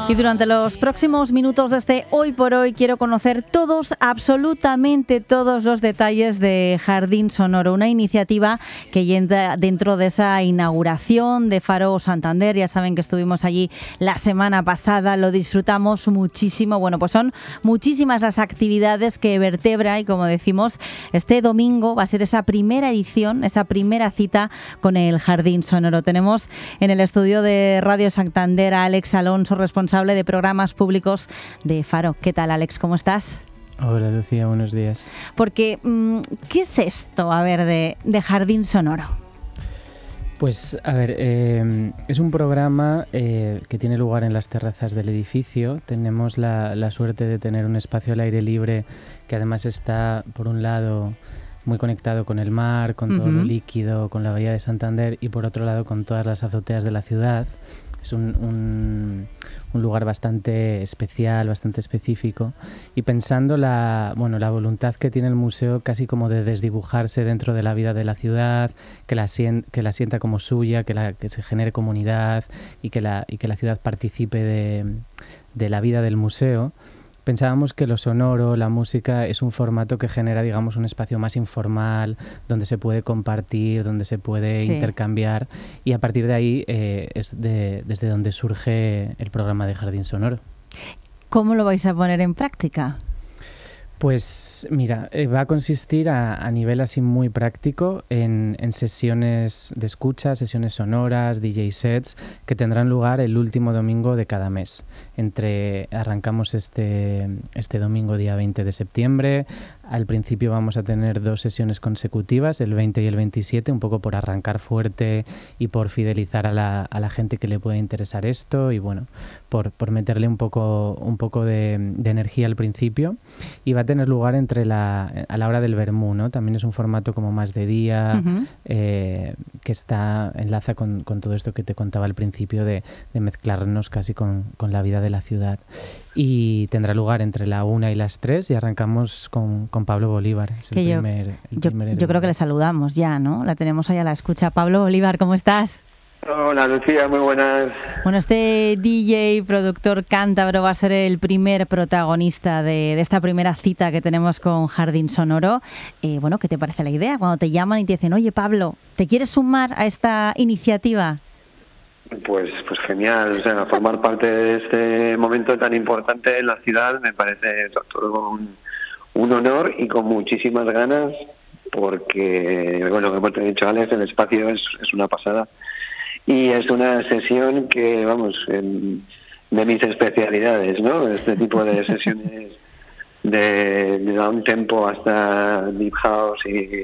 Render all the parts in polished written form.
Y durante los próximos minutos de este Hoy por Hoy quiero conocer todos, absolutamente todos los detalles de Jardín Sonoro, una iniciativa que entra dentro de esa inauguración de Faro Santander. Ya saben que estuvimos allí la semana pasada, lo disfrutamos muchísimo. Bueno, pues son muchísimas las actividades que vertebra y, como decimos, este domingo va a ser esa primera edición, esa primera cita con el Jardín Sonoro. Tenemos en el estudio de Radio Santander a Alex Alonso, responsable de programas públicos de Faro. ¿Qué tal, Alex? ¿Cómo estás? Hola, Lucía, buenos días. Porque, ¿qué es esto, a ver, de Jardín Sonoro? Pues, a ver, es un programa que tiene lugar en las terrazas del edificio. Tenemos la suerte de tener un espacio al aire libre que además está, por un lado, muy conectado con el mar, con todo lo líquido, con la bahía de Santander, y por otro lado con todas las azoteas de la ciudad. Es un lugar bastante especial, bastante específico, y pensando la voluntad que tiene el museo casi como de desdibujarse dentro de la vida de la ciudad, que la sienta como suya, que se genere comunidad y que la ciudad participe de la vida del museo. Pensábamos que lo sonoro, la música, es un formato que genera, digamos, un espacio más informal, donde se puede compartir, donde se puede intercambiar, y a partir de ahí es desde donde surge el programa de Jardín Sonoro. ¿Cómo lo vais a poner en práctica? Pues mira, va a consistir a nivel así muy práctico en sesiones de escucha, sesiones sonoras, DJ sets, que tendrán lugar el último domingo de cada mes. Arrancamos este domingo, día 20 de septiembre. Al principio vamos a tener 2 sesiones consecutivas, el 20 y el 27, un poco por arrancar fuerte y por fidelizar a la gente que le pueda interesar esto, y bueno, por meterle un poco de energía al principio. Y va a tener lugar a la hora del vermú, ¿no? También es un formato como más de día, que enlaza con todo esto que te contaba al principio de mezclarnos casi con la vida de la ciudad. Y tendrá lugar entre la 1 y las 3, y arrancamos con Pablo Bolívar. Yo creo que le saludamos ya, ¿no? La tenemos ahí a la escucha. Pablo Bolívar, ¿cómo estás? Hola, Lucía, muy buenas. Bueno, este DJ, productor cántabro, va a ser el primer protagonista de esta primera cita que tenemos con Jardín Sonoro. Bueno, ¿qué te parece la idea? Cuando te llaman y te dicen, oye, Pablo, ¿te quieres sumar a esta iniciativa? Pues genial, o sea, formar parte de este momento tan importante en la ciudad me parece todo un honor, y con muchísimas ganas, porque, bueno, como te he dicho, Alex, el espacio es una pasada. Y es una sesión que, vamos, de mis especialidades, ¿no? Este tipo de sesiones de down tempo hasta deep house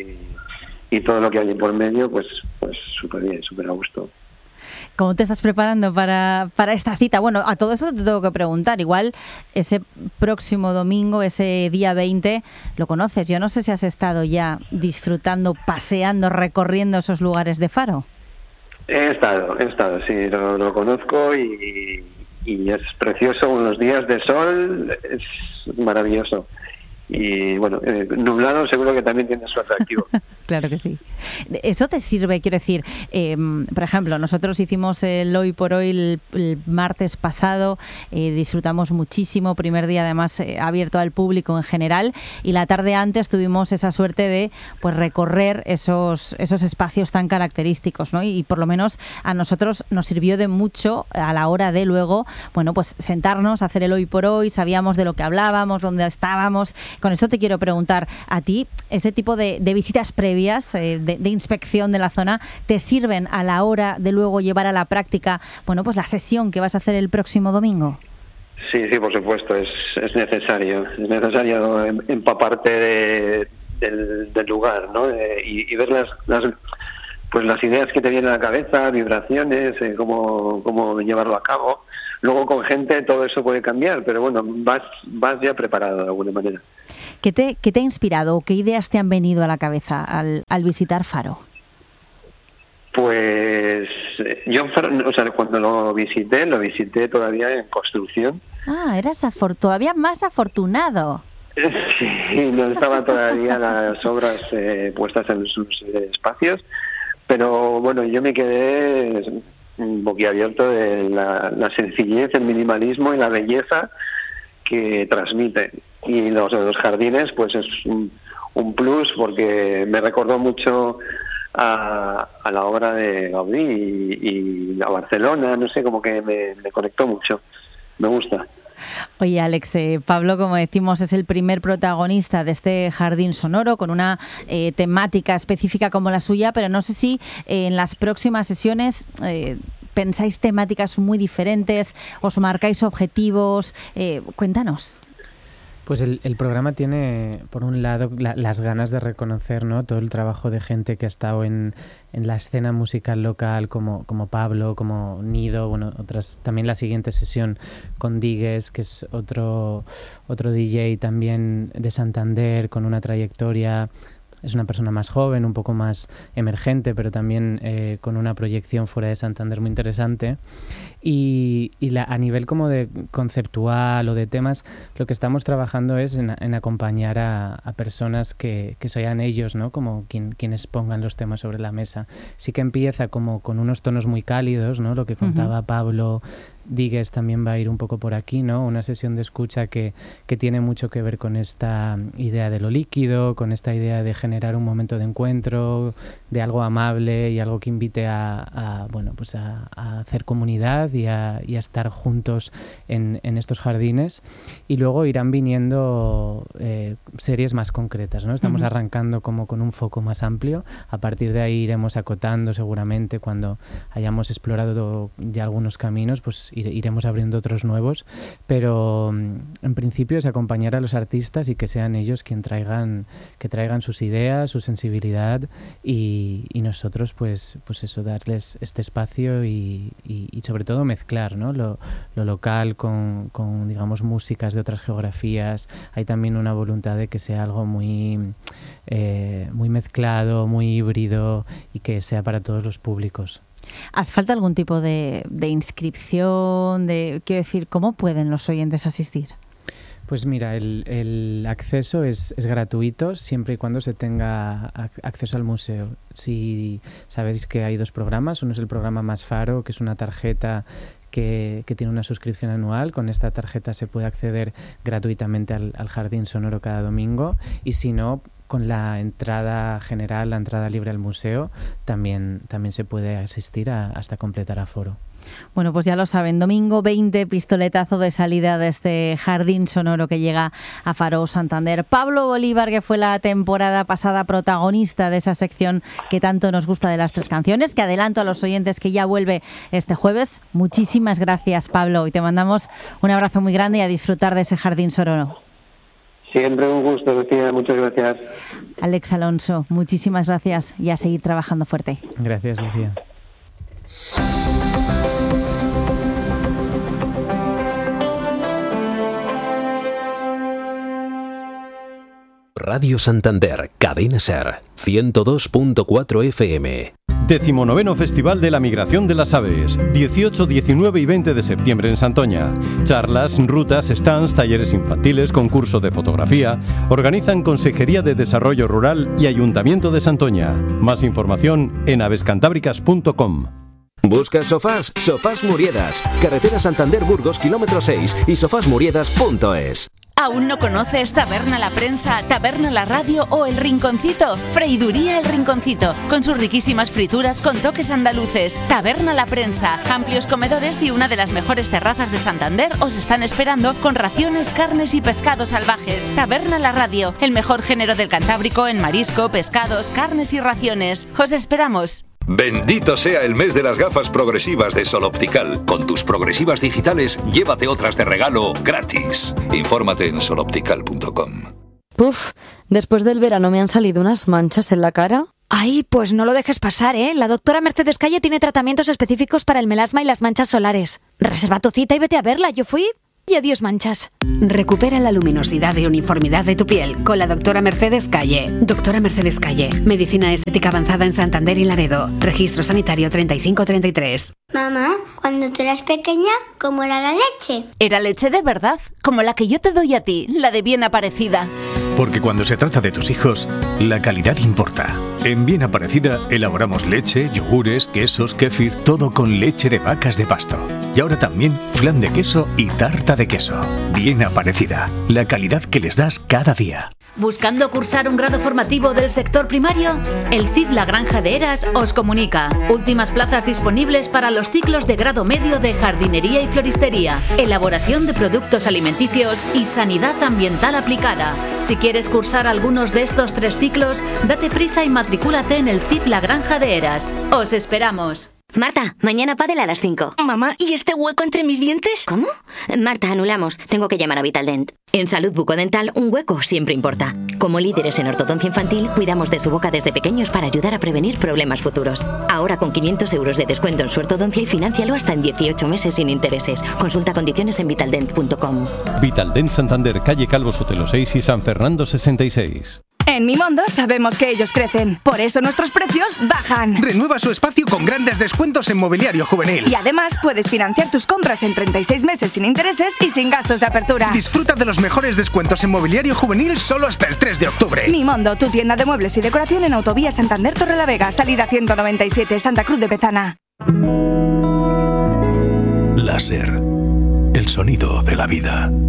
y todo lo que hay por medio, pues súper bien, súper a gusto. ¿Cómo te estás preparando para esta cita? Bueno, a todo eso te tengo que preguntar. Igual ese próximo domingo, ese día 20, lo conoces. Yo no sé si has estado ya disfrutando, paseando, recorriendo esos lugares de Faro. He estado, sí, lo conozco y es precioso. Unos días de sol es maravilloso. Y bueno, nublado seguro que también tiene su atractivo. Claro que sí. Eso te sirve, quiero decir, por ejemplo, nosotros hicimos el Hoy por Hoy el martes pasado, disfrutamos muchísimo, primer día además abierto al público en general, y la tarde antes tuvimos esa suerte de pues recorrer esos espacios tan característicos, ¿no? Y por lo menos a nosotros nos sirvió de mucho a la hora de luego, bueno, pues sentarnos, hacer el Hoy por Hoy, sabíamos de lo que hablábamos, dónde estábamos. Con esto te quiero preguntar, a ti, ese tipo de visitas previas, de inspección de la zona, ¿te sirven a la hora de luego llevar a la práctica, bueno, pues la sesión que vas a hacer el próximo domingo? Sí, por supuesto, es necesario. Es necesario empaparte del lugar, ¿no? Y ver las ideas que te vienen a la cabeza, vibraciones, cómo llevarlo a cabo. Luego con gente todo eso puede cambiar, pero bueno, vas ya preparado de alguna manera. ¿Qué te ha inspirado o qué ideas te han venido a la cabeza al visitar Faro? Pues yo, o sea, cuando lo visité todavía en construcción. Ah, eras todavía más afortunado. Sí, no estaban todavía las obras puestas en sus espacios, pero bueno, yo me quedé boquiabierto de la sencillez, el minimalismo y la belleza que transmite. Y los jardines, pues es un plus, porque me recordó mucho a la obra de Gaudí y a Barcelona, no sé, como que me conectó mucho. Me gusta. Oye, Alex, Pablo, como decimos, es el primer protagonista de este jardín sonoro con una temática específica como la suya, pero no sé si en las próximas sesiones pensáis temáticas muy diferentes, os marcáis objetivos. Cuéntanos. Pues el programa tiene, por un lado, las ganas de reconocer, ¿no?, todo el trabajo de gente que ha estado en la escena musical local, como Pablo, como Nido, bueno, otras, también la siguiente sesión con Digues, que es otro DJ también de Santander, con una trayectoria. Es una persona más joven, un poco más emergente, pero también con una proyección fuera de Santander muy interesante. Y a nivel como de conceptual o de temas, lo que estamos trabajando es en acompañar a personas que sean ellos, ¿no?, como quienes pongan los temas sobre la mesa. Sí que empieza como con unos tonos muy cálidos, ¿no?, lo que contaba Pablo. Digues también va a ir un poco por aquí, ¿no? Una sesión de escucha que tiene mucho que ver con esta idea de lo líquido, con esta idea de generar un momento de encuentro, de algo amable y algo que invite a hacer comunidad y a estar juntos en estos jardines. Y luego irán viniendo series más concretas, ¿no? Estamos arrancando como con un foco más amplio. A partir de ahí iremos acotando seguramente cuando hayamos explorado ya algunos caminos, pues iremos abriendo otros nuevos, pero en principio es acompañar a los artistas y que sean ellos que traigan sus ideas, su sensibilidad y nosotros pues eso, darles este espacio y sobre todo mezclar, ¿no?, lo local con digamos músicas de otras geografías. Hay también una voluntad de que sea algo muy mezclado, muy híbrido y que sea para todos los públicos. ¿Hace falta algún tipo de inscripción? Quiero decir, ¿cómo pueden los oyentes asistir? Pues mira, el acceso es gratuito siempre y cuando se tenga acceso al museo. Si sabéis que hay dos programas, uno es el programa Más Faro, que es una tarjeta que tiene una suscripción anual. Con esta tarjeta se puede acceder gratuitamente al Jardín Sonoro cada domingo, y si no, con la entrada general, la entrada libre al museo, también se puede asistir hasta completar aforo. Bueno, pues ya lo saben, domingo 20, pistoletazo de salida de este jardín sonoro que llega a Faro, Santander. Pablo Bolívar, que fue la temporada pasada protagonista de esa sección que tanto nos gusta de las tres canciones, que adelanto a los oyentes que ya vuelve este jueves. Muchísimas gracias, Pablo, y te mandamos un abrazo muy grande y a disfrutar de ese jardín sonoro. Siempre un gusto, Lucía. Muchas gracias. Alex Alonso, muchísimas gracias y a seguir trabajando fuerte. Gracias, Lucía. Radio Santander, Cadena Ser, 102.4 FM. 19º Festival de la Migración de las Aves, 18, 19 y 20 de septiembre en Santoña. Charlas, rutas, stands, talleres infantiles, concurso de fotografía. Organizan Consejería de Desarrollo Rural y Ayuntamiento de Santoña. Más información en avescantábricas.com. ¿Buscas sofás? Sofás Muriedas, carretera Santander-Burgos, kilómetro 6 y sofasmuriedas.es. ¿Aún no conoces Taberna La Prensa, Taberna La Radio o El Rinconcito? Freiduría El Rinconcito, con sus riquísimas frituras con toques andaluces. Taberna La Prensa, amplios comedores y una de las mejores terrazas de Santander os están esperando con raciones, carnes y pescados salvajes. Taberna La Radio, el mejor género del Cantábrico en marisco, pescados, carnes y raciones. ¡Os esperamos! Bendito sea el mes de las gafas progresivas de Sol Optical. Con tus progresivas digitales, llévate otras de regalo gratis. Infórmate en soloptical.com. Puf, después del verano me han salido unas manchas en la cara. Ay, pues no lo dejes pasar, ¿eh? La doctora Mercedes Calle tiene tratamientos específicos para el melasma y las manchas solares. Reserva tu cita y vete a verla. Yo fui y adiós manchas. Recupera la luminosidad y uniformidad de tu piel con la doctora Mercedes Calle. Doctora Mercedes Calle, medicina estética avanzada en Santander y Laredo. Registro sanitario 3533. Mamá, cuando tú eras pequeña, ¿cómo era la leche? Era leche de verdad, como la que yo te doy a ti, la de bien aparecida. Porque cuando se trata de tus hijos, la calidad importa. En Bien Aparecida elaboramos leche, yogures, quesos, kéfir, todo con leche de vacas de pasto. Y ahora también flan de queso y tarta de queso. Bien Aparecida, la calidad que les das cada día. ¿Buscando cursar un grado formativo del sector primario? El CIF La Granja de Heras os comunica. Últimas plazas disponibles para los ciclos de grado medio de jardinería y floristería, elaboración de productos alimenticios y sanidad ambiental aplicada. Si quieres cursar algunos de estos 3 ciclos, date prisa y matricúlate en el CIF La Granja de Heras. ¡Os esperamos! Marta, mañana pádel a las 5. Mamá, ¿y este hueco entre mis dientes? ¿Cómo? Marta, anulamos. Tengo que llamar a Vitaldent. En salud bucodental, un hueco siempre importa. Como líderes en ortodoncia infantil, cuidamos de su boca desde pequeños para ayudar a prevenir problemas futuros. Ahora con 500 euros de descuento en su ortodoncia y financialo hasta en 18 meses sin intereses. Consulta condiciones en vitaldent.com. Vitaldent Santander, calle Calvo Sotelo 6 y San Fernando 66. En Mimondo sabemos que ellos crecen, por eso nuestros precios bajan. Renueva su espacio con grandes descuentos en mobiliario juvenil. Y además puedes financiar tus compras en 36 meses sin intereses y sin gastos de apertura. Disfruta de los mejores descuentos en mobiliario juvenil solo hasta el 3 de octubre. Mimondo, tu tienda de muebles y decoración en Autovía Santander Torrelavega, salida 197, Santa Cruz de Bezana. Láser, el sonido de la vida.